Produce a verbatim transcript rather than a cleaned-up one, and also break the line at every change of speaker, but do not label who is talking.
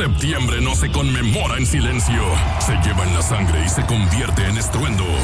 Septiembre no se conmemora en silencio. Se lleva en la sangre y se convierte en estruendo.